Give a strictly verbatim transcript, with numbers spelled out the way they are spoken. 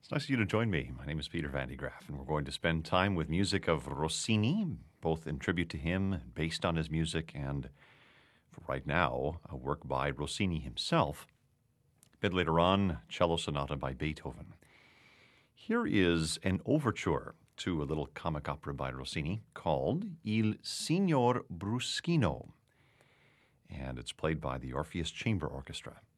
It's nice of you to join me. My name is Peter Van de Graaff, and we're going to spend time with music of Rossini, both in tribute to him, based on his music, and for right now, a work by Rossini himself. A bit later on, cello sonata by Beethoven. Here is an overture to a little comic opera by Rossini called Il Signor Bruschino, and it's played by the Orpheus Chamber Orchestra.